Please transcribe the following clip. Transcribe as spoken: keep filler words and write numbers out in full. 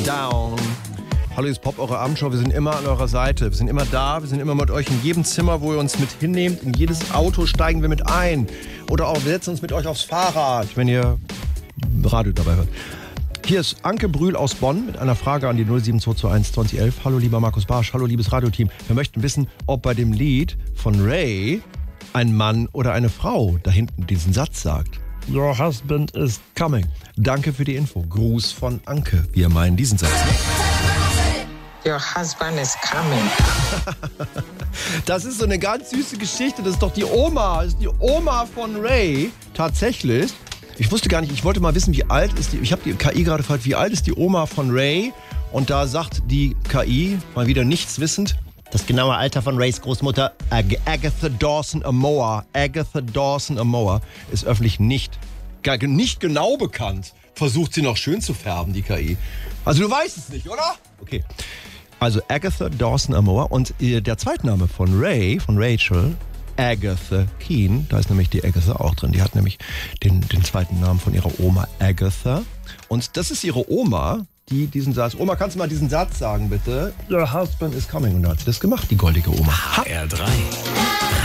Down. Hallo, hier ist Pop, eure Abendshow. Wir sind immer an eurer Seite. Wir sind immer da. Wir sind immer mit euch in jedem Zimmer, wo ihr uns mit hinnehmt. In jedes Auto steigen wir mit ein. Oder auch, wir setzen uns mit euch aufs Fahrrad, wenn ihr Radio dabei hört. Hier ist Anke Brühl aus Bonn mit einer Frage an die null sieben zwei zwei eins zwanzig elf. Hallo, lieber Markus Barsch. Hallo, liebes Radioteam. Wir möchten wissen, ob bei dem Lied von Ray ein Mann oder eine Frau da hinten diesen Satz sagt. Your husband is coming. Danke für die Info. Gruß von Anke. Wir meinen diesen Satz. Your husband is coming. Das ist so eine ganz süße Geschichte. Das ist doch die Oma. Das ist die Oma von Ray. Tatsächlich. Ich wusste gar nicht, ich wollte mal wissen, wie alt ist die. Ich habe die K I gerade gefragt, wie alt ist die Oma von Ray? Und da sagt die K I, mal wieder nichts wissend, das genaue Alter von Rays Großmutter, Ag- Agatha Dawson Amoa. Agatha Dawson Amoa ist öffentlich nicht, gar, nicht genau bekannt. Versucht sie noch schön zu färben, die K I. Also du weißt es nicht, oder? Okay. Also Agatha Dawson Amoa und der Zweitname von Ray, von Rachel, Agatha Keane, da ist nämlich die Agatha auch drin. Die hat nämlich den, den zweiten Namen von ihrer Oma Agatha. Und das ist ihre Oma, die diesen Satz, Oma, kannst du mal diesen Satz sagen, bitte? Your husband is coming. Und da hat sie das gemacht, die goldige Oma. H R drei.